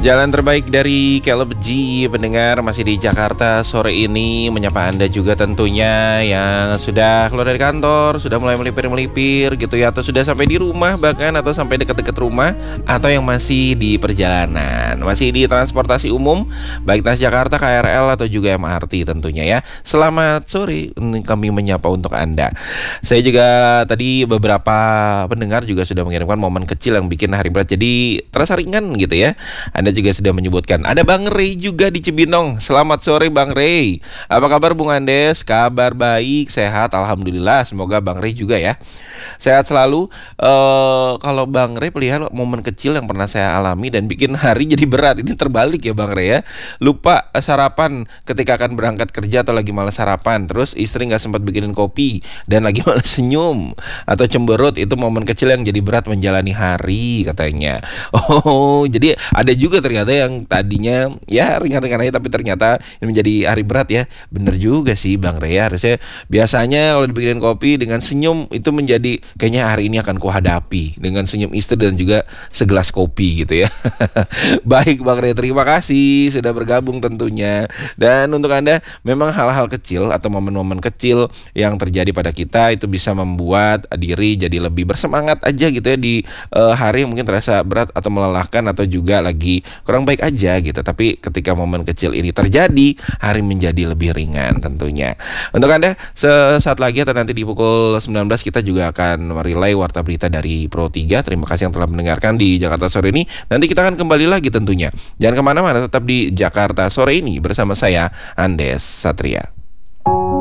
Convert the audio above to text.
Jalan terbaik dari Caleb G, pendengar masih di Jakarta sore ini, menyapa Anda juga tentunya yang sudah keluar dari kantor, sudah mulai melipir-melipir gitu ya, atau sudah sampai di rumah bahkan, atau sampai dekat-dekat rumah, atau yang masih di perjalanan, masih di transportasi umum, baik Transjakarta, KRL, atau juga MRT tentunya ya. Selamat sore, kami menyapa untuk Anda. Saya juga tadi beberapa pendengar juga sudah mengirimkan momen kecil yang bikin hari berat jadi terasa ringan gitu ya. Anda juga sudah menyebutkan ada Bang Ray juga di Cibinong. Selamat sore Bang Ray. Apa kabar Bung Andes? Kabar baik, sehat, alhamdulillah. Semoga Bang Ray juga ya sehat selalu. Kalau Bang Ray pelihara momen kecil yang pernah saya alami dan bikin hari jadi berat. Ini terbalik ya Bang Ray ya. Lupa sarapan ketika akan berangkat kerja atau lagi malas sarapan. Terus istri nggak sempat bikinin kopi dan lagi malas senyum atau cemberut. Itu momen kecil yang jadi berat menjalani hari katanya. Oh, jadi ada juga ternyata yang tadinya ya ringan-ringan aja, tapi ternyata ini menjadi hari berat ya. Bener juga sih Bang Rea. Harusnya biasanya kalau dibikinin kopi dengan senyum itu menjadi kayaknya hari ini akan kuhadapi dengan senyum istri dan juga segelas kopi gitu ya. Baik Bang Rea, terima kasih sudah bergabung tentunya. Dan untuk Anda, memang hal-hal kecil atau momen-momen kecil yang terjadi pada kita itu bisa membuat diri jadi lebih bersemangat aja gitu ya di hari yang mungkin terasa berat atau melelahkan atau juga lagi kurang baik aja gitu. Tapi ketika momen kecil ini terjadi, hari menjadi lebih ringan tentunya. Untuk Anda, sesaat lagi atau nanti di pukul 19 kita juga akan relay warta berita dari Pro 3. Terima kasih yang telah mendengarkan di Jakarta sore ini. Nanti kita akan kembali lagi tentunya. Jangan kemana-mana, tetap di Jakarta sore ini bersama saya, Andes Satria.